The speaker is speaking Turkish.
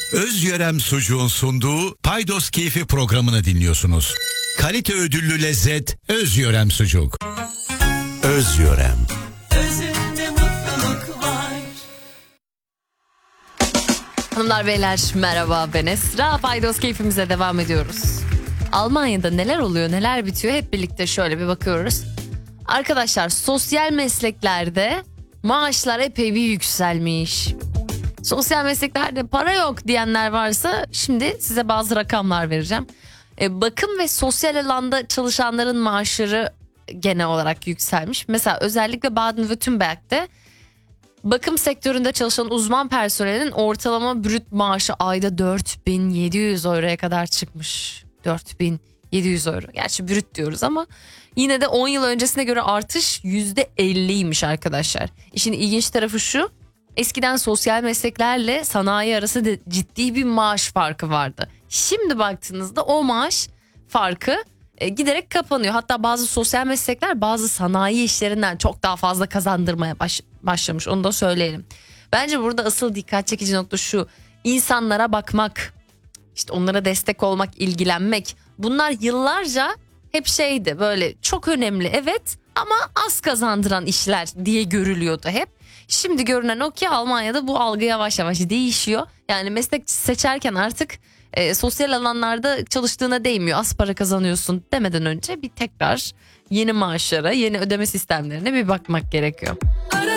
Özyörem Sucuğun sunduğu Paydos Keyfi programını dinliyorsunuz. Kalite ödüllü lezzet Özyörem Sucuk. Özyörem. Özünde mutluluk var. Hanımlar beyler merhaba, ben Esra. Paydos Keyfimize devam ediyoruz. Almanya'da neler oluyor, neler bitiyor, hep birlikte şöyle bir bakıyoruz. Arkadaşlar, sosyal mesleklerde maaşlar epey bir yükselmiş. Sosyal mesleklerde para yok diyenler varsa şimdi size bazı rakamlar vereceğim. Bakım ve sosyal alanda çalışanların maaşları genel olarak yükselmiş. Mesela özellikle Baden-Württemberg'de bakım sektöründe çalışan uzman personelin ortalama brüt maaşı ayda 4700 euroya kadar çıkmış. 4700 euro. Gerçi brüt diyoruz ama yine de 10 yıl öncesine göre artış %50'ymiş arkadaşlar. İşin ilginç tarafı şu: eskiden sosyal mesleklerle sanayi arası da ciddi bir maaş farkı vardı. Şimdi baktığınızda o maaş farkı giderek kapanıyor. Hatta bazı sosyal meslekler bazı sanayi işlerinden çok daha fazla kazandırmaya başlamış. Onu da söyleyelim. Bence burada asıl dikkat çekici nokta şu: insanlara bakmak, işte onlara destek olmak, ilgilenmek. Bunlar yıllarca hep şeydi, böyle çok önemli evet ama az kazandıran işler diye görülüyordu hep. Şimdi görünen o ki Almanya'da bu algı yavaş yavaş değişiyor. Yani meslek seçerken artık sosyal alanlarda çalıştığına değmiyor, az para kazanıyorsun demeden önce bir tekrar yeni maaşlara, yeni ödeme sistemlerine bir bakmak gerekiyor.